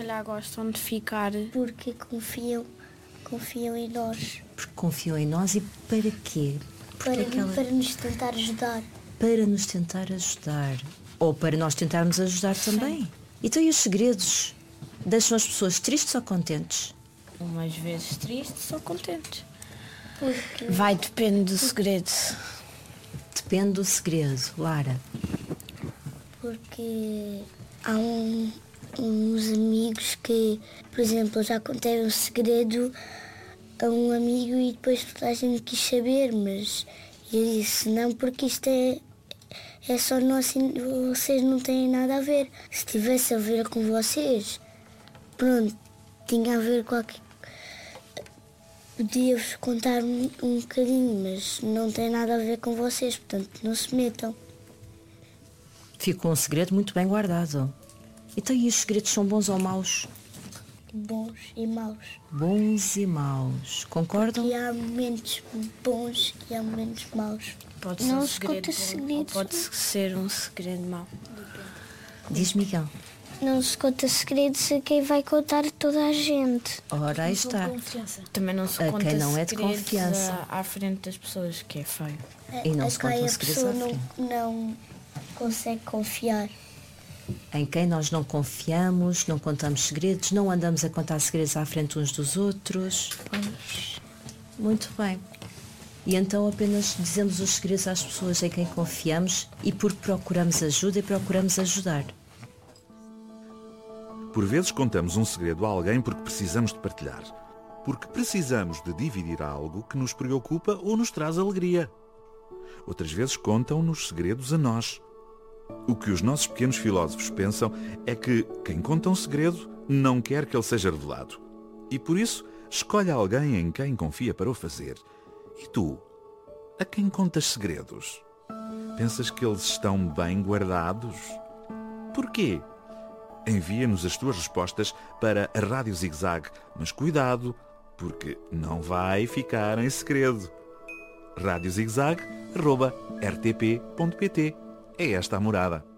calhar gostam de ficar. Porque confiam em nós. Porque confiam em nós e para quê? Para nos tentar ajudar. Para nos tentar ajudar. Ou para nós tentarmos ajudar também. Então e os segredos? Deixam as pessoas tristes ou contentes? Umas vezes tristes ou contentes. Porque Vai, depende do segredo. Depende do segredo, Lara. Porque há uns amigos que, por exemplo, eu já contei um segredo a um amigo e depois toda a gente quis saber, mas eu disse não, porque isto é só nosso, vocês não têm nada a ver. Se tivesse a ver com vocês, pronto, tinha a ver qualquer. Podia-vos contar um bocadinho, mas não tem nada a ver com vocês, portanto não se metam. Ficou um segredo muito bem guardado. Então e os segredos são bons ou maus? Bons e maus. Bons e maus. Concordam? E há momentos bons e há momentos maus. Pode ser Não um se segredo conta bom, ou segredos. pode ser um segredo mau. Diz Miguel. Não se conta segredos a quem vai contar toda a gente. Ora, aí está. Também não se A conta quem não é de segredos confiança. à frente das pessoas, que é feio. E não se contam a segredos pessoa à frente. não consegue confiar. Em quem nós não confiamos, não contamos segredos, não andamos a contar segredos à frente uns dos outros. Pois. Muito bem. E então apenas dizemos os segredos às pessoas em quem confiamos e porque procuramos ajuda e procuramos ajudar. Por vezes contamos um segredo a alguém porque precisamos de partilhar. Porque precisamos de dividir algo que nos preocupa ou nos traz alegria. Outras vezes contam-nos segredos a nós. O que os nossos pequenos filósofos pensam é que quem conta um segredo não quer que ele seja revelado. E por isso escolhe alguém em quem confia para o fazer. E tu? A quem contas segredos? Pensas que eles estão bem guardados? Porquê? Envia-nos as tuas respostas para a Rádio Zig-Zag, mas cuidado, porque não vai ficar em segredo. radiozigzag@rtp.pt. É esta a morada.